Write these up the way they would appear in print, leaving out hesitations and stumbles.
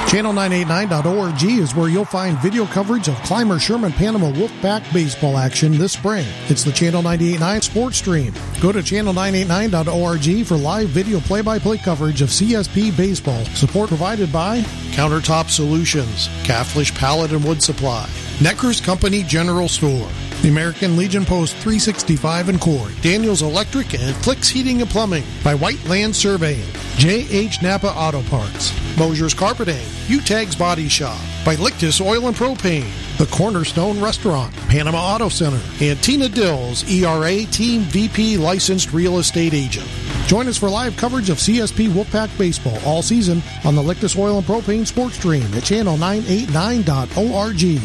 Channel989.org is where you'll find video coverage of Clymer Sherman Panama Wolfpack baseball action this spring. It's the Channel 989 sports stream. Go to channel989.org for live video play-by-play coverage of CSP baseball. Support provided by Countertop Solutions, Catholish Pallet and Wood Supply, Necker's Company General Store, the American Legion Post 365 in Corey, Daniels Electric, and Flicks Heating and Plumbing, by White Land Surveying, J.H. Napa Auto Parts, Mosier's Carpeting, U-Tags Body Shop, by Lictus Oil and Propane, The Cornerstone Restaurant, Panama Auto Center, and Tina Dills, ERA Team VP Licensed Real Estate Agent. Join us for live coverage of CSP Wolfpack Baseball all season on the Lictus Oil and Propane Sports Stream at channel989.org.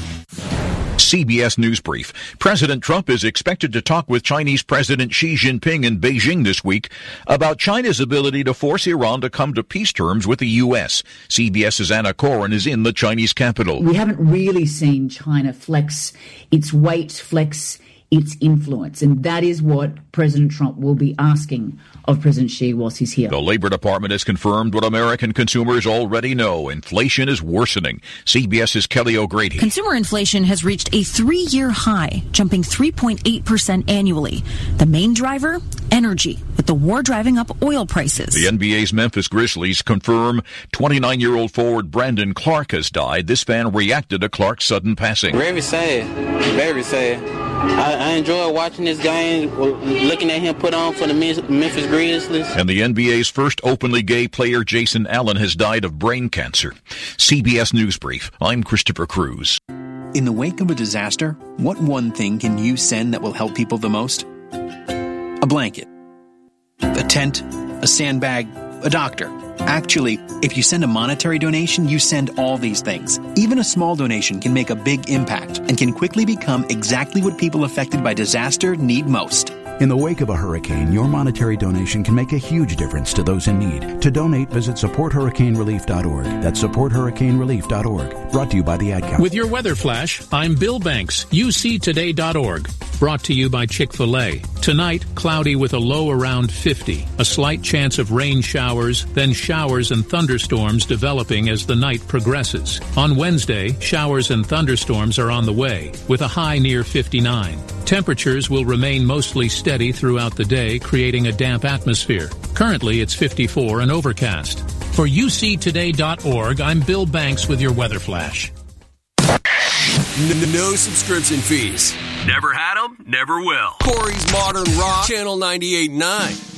CBS News Brief. President Trump is expected to talk with Chinese President Xi Jinping in Beijing this week about China's ability to force Iran to come to peace terms with the U.S. CBS's Anna Coren is in the Chinese capital. We haven't really seen China flex its weight, flex its influence, and that is what President Trump will be asking of President Xi whilst he's here. The Labor Department has confirmed what American consumers already know. Inflation is worsening. CBS's Kelly O'Grady. Consumer inflation has reached a 3-year high, jumping 3.8% annually. The main driver? Energy, with the war driving up oil prices. The NBA's Memphis Grizzlies confirm 29-year-old forward Brandon Clark has died. This fan reacted to Clark's sudden passing. Very sad. Very sad. I enjoy watching this game, looking at him put on for the Memphis Grizzlies. And the NBA's first openly gay player, Jason Allen, has died of brain cancer. CBS News Brief. I'm Christopher Cruz. In the wake of a disaster, what one thing can you send that will help people the most? A blanket, a tent, a sandbag, a doctor. Actually, if you send a monetary donation, you send all these things. Even a small donation can make a big impact and can quickly become exactly what people affected by disaster need most. In the wake of a hurricane, your monetary donation can make a huge difference to those in need. To donate, visit supporthurricanerelief.org. That's supporthurricanerelief.org. Brought to you by the Ad Council. With your weather flash, I'm Bill Banks, UCToday.org. Brought to you by Chick-fil-A. Tonight, cloudy with a low around 50. A slight chance of rain showers, then showers and thunderstorms developing as the night progresses. On Wednesday, showers and thunderstorms are on the way, with a high near 59. Temperatures will remain mostly steady throughout the day, creating a damp atmosphere. Currently, it's 54 and overcast. For UCToday.org, I'm Bill Banks with your weather flash. No subscription fees. Never had them, never will. Corey's Modern Rock, Channel 98.9.